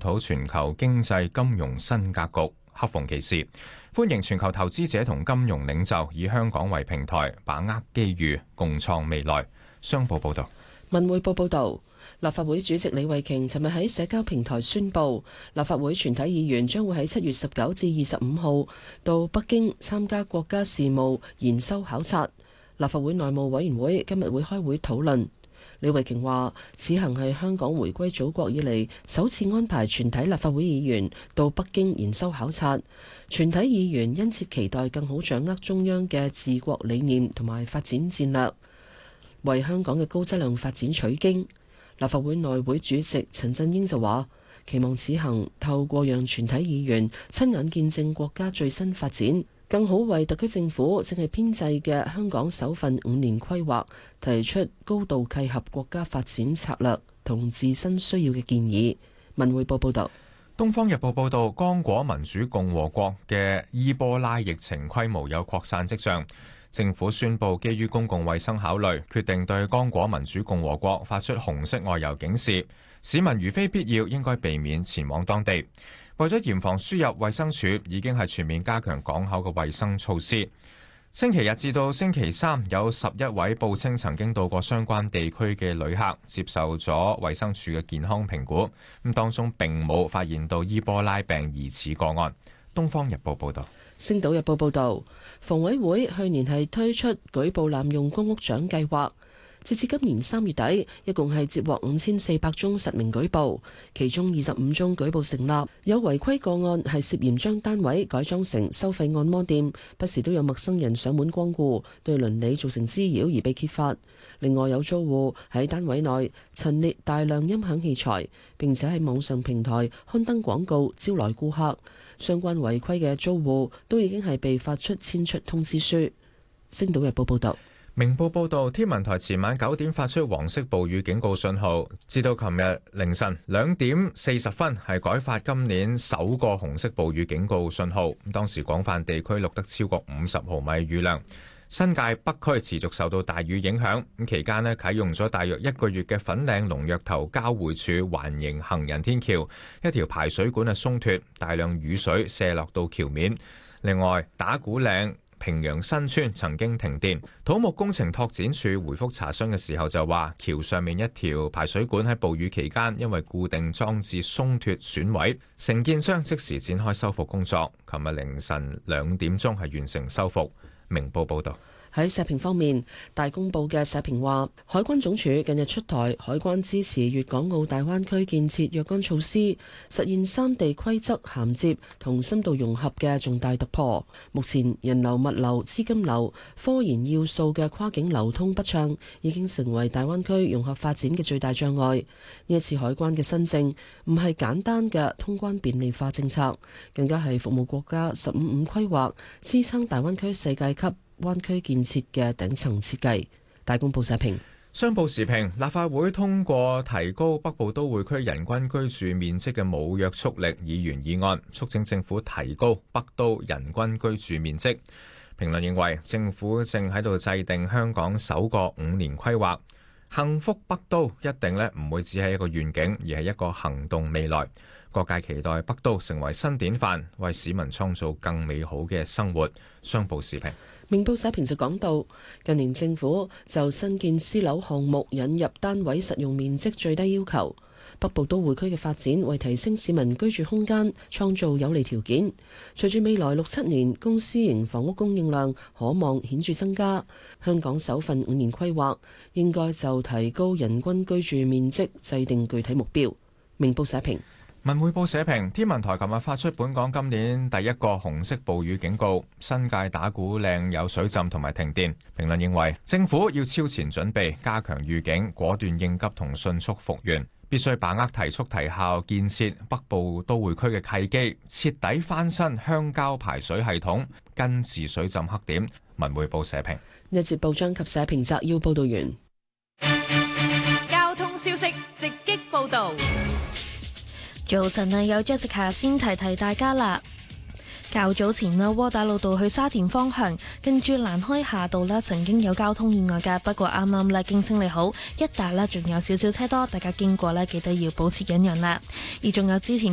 討全球經濟金融新格局，恰逢其時，歡迎全球投資者同金融領袖以香港為平台，把握機遇，共創未來。商報報道。 文匯報報道，立法會主席李慧瓊尋日喺社交平台宣布，立法會全體議員將會喺7月19至25號到北京參加國家事務研修考察。立法會內務委員會今日會開會討論。李慧瓊話，此行係香港回歸祖國以嚟首次安排全體立法會議員到北京研修考察。全體議員殷切期待更好掌握中央嘅治國理念同埋發展戰略，為香港嘅高質量發展取經。立法會內會主席陳振英就話，期望此行透過讓全體議員親眼見證國家最新發展，更好為特區政府正係編製嘅香港首份5年規劃提出高度契合國家發展策略同自身需要嘅建議。文匯報報道。 東方日報報道，剛果民主共和國嘅伊波拉疫情規模有擴散跡象。政府宣布，基於公共衛生考慮，決定對剛果民主共和國發出紅色外遊警示，市民如非必要，應該避免前往當地。為咗嚴防輸入，衛生署已經係全面加強港口嘅衛生措施。星期日至到星期三，有11位報稱曾經到過相關地區嘅旅客接受咗衛生署嘅健康評估，咁當中並冇發現到伊波拉病疑似個案。東方日報報道。 星島日報報道，房委會去年係推出舉報濫用公屋獎計劃，截至今年3月底，一共係接獲5400宗實名舉報，其中25宗舉報成立，有違規個案係涉嫌將單位改裝成收費按摩店，不時都有陌生人上門光顧，對鄰里造成滋擾而被揭發。另外有租戶喺單位內陳列大量音響器材，並且喺網上平台刊登廣告招來顧客。相關違規嘅租戶都已經係被發出遷出通知書。星島日報報道。 明報報道，天文台前晚9點發出黃色暴雨警告信號，至到琴日凌晨2點40分係改發今年首個紅色暴雨警告信號。當時廣泛地區錄得超過50毫米雨量，新界北區持續受到大雨影響。咁期間呢，啟用咗大約1個月嘅粉嶺龍躍頭交匯處環形行人天橋，一條排水管係鬆脱，大量雨水瀉落到橋面。另外，打鼓嶺平陽新村曾經停電，土木工程拓展署回覆查詢嘅時候就話，橋上面一條排水管喺暴雨期間因為固定裝置鬆脱損毀，承建商即時展開修復工作。琴日凌晨2點鐘係完成修復。明報報道。 喺社評方面，大公報嘅社評話，海關總署近日出台海關支持粵港澳大灣區建設若干措施，實現3地規則銜接同深度融合嘅重大突破。目前人流、物流、資金流、科研要素嘅跨境流通不暢，已經成為大灣區融合發展嘅最大障礙。呢一次海關嘅新政唔係簡單嘅通關便利化政策，更加係服務國家15-5規劃，支撐大灣區世界級灣區建設嘅頂層設計。大公報社評。 商報時評，立法會通過提高北部都會區人均居住面積嘅無約束力議員議案，促請政府提高北都人均居住面積。評論認為，政府正喺度制定香港首個5年規劃，幸福北都一定唔會只係一個願景，而係一個行動未來。各界期待北都成為新典範，為市民創造更美好嘅生活。商報時評。 明報社評就講到，近年政府就新建私樓項目引入單位實用面積最低要求，北部都會區嘅發展為提升市民居住空間創造有利條件。隨住未來6-7年公私營房屋供應量可望顯著增加，香港首份5年規劃應該就提高人均居住面積制定具體目標。明報社評。 文匯報社評，天文台琴日發出本港今年第一個紅色暴雨警告，新界打鼓嶺有水浸同埋停電。評論認為，政府要超前準備，加強預警，果斷應急同迅速復原，必須把握提速提效建設北部都會區嘅契機，徹底翻新鄉郊排水系統，根治水浸黑點。文匯報社評。 一節報章及社評摘要報道完。 交通消息直擊報道。 早晨啊，有 Jessica 先提提大家啦。較早前啦，窩打老道去沙田方向，跟住蘭開夏道啦，曾經有交通意外嘅，不過啱啱咧經清理好，一帶咧仲有少少車多，大家經過咧記得要保持忍讓啦。而仲有之前